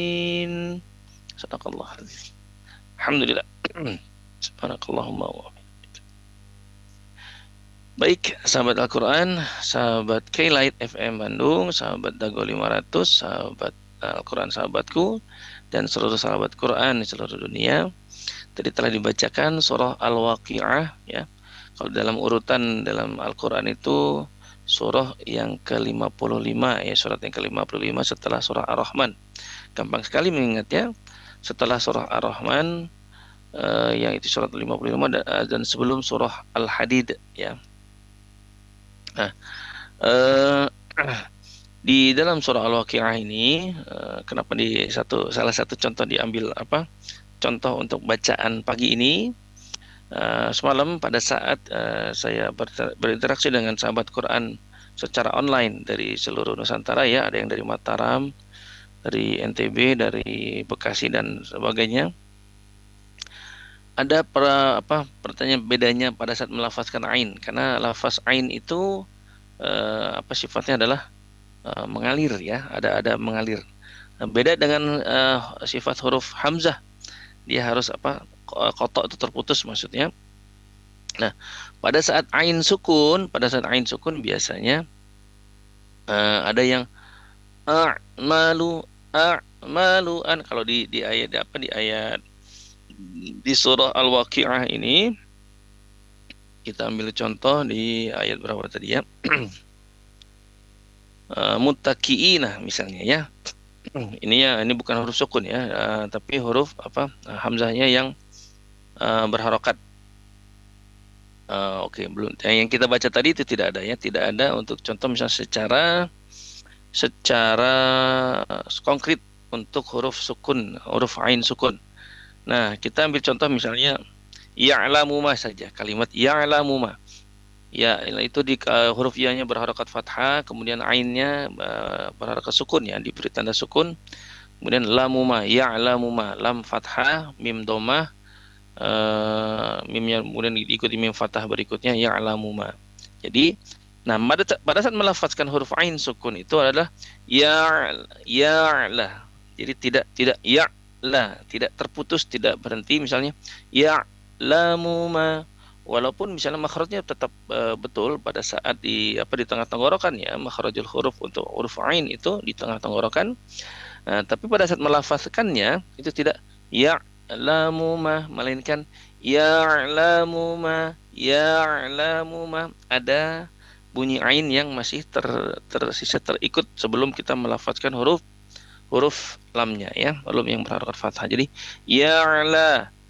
Sadaqallah. Alhamdulillah. Subhanakallahumma wa baik, sahabat Al-Quran, sahabat K-Light FM Bandung, sahabat Dago 500, sahabat Al-Quran sahabatku, dan seluruh sahabat Quran di seluruh dunia. Tadi telah dibacakan surah Al-Waqi'ah, ya. Kalau dalam urutan dalam Al-Quran itu surah yang ke-55, ya, surat yang ke-55 setelah surah Ar-Rahman. Gampang sekali mengingatnya. Setelah surah Ar-Rahman, yang itu surat 55 dan sebelum surah Al-Hadid, ya. Nah, eh, di dalam surah Al-Waqi'ah ini, kenapa salah satu contoh diambil apa? Contoh untuk bacaan pagi ini. Semalam pada saat saya berinteraksi dengan sahabat Quran secara online dari seluruh Nusantara, ya, ada yang dari Mataram, dari NTB, dari Bekasi dan sebagainya. Ada pertanyaan bedanya pada saat melafazkan ain, karena lafaz ain itu sifatnya adalah mengalir, ya, ada mengalir. Beda dengan sifat huruf hamzah, dia harus kotok itu terputus maksudnya. Nah, pada saat ain sukun biasanya ada yang a'maluan. Kalau di ayat di surah Al-Waqi'ah ini, kita ambil contoh di ayat berapa tadi, ya? Muttaqiina misalnya, ya. Ini bukan huruf sukun, ya, tapi huruf hamzahnya yang berharokat. Oke, belum. Yang kita baca tadi itu tidak ada, ya, tidak ada untuk contoh misalnya secara konkret untuk huruf sukun, huruf ain sukun. Nah, kita ambil contoh misalnya ya'lamu ma saja, kalimat ya'lamu ma. Ya, itu di huruf ya-nya berharokat fathah, kemudian ainnya berharokat sukun, ya, diberi tanda sukun. Kemudian lamuma, ya'lamu ma, lam fathah, mim domah, mimnya kemudian diikuti mim fathah berikutnya, ya'lamu ma. Jadi, nah, pada saat melafazkan huruf ain sukun itu adalah ya'la. Jadi tidak ya'la, tidak terputus, tidak berhenti, misalnya ya'lamu ma. Walaupun misalnya makhrajnya tetap betul pada saat di tengah tenggorokan, ya, makhrajul huruf untuk huruf ain itu di tengah tenggorokan. Tapi pada saat melafazkannya itu tidak ya'lamu ma, melainkan ya'lamu ma, ya'lamu ma. Ada bunyi ain yang masih tersisa terikut sebelum kita melafazkan huruf lamnya, ya, lam yang berharokat fathah. Jadi ya'la